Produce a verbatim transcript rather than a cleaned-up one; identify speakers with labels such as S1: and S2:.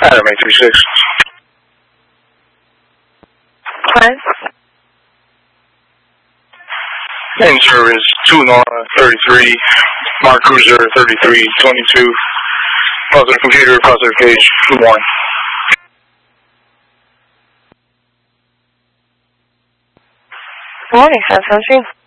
S1: Adam eight three six.
S2: Quest.
S1: Main service two Nora thirty-three, Mark Cruiser thirty-three twenty-two, positive computer, positive page one.
S2: Good morning, South Century.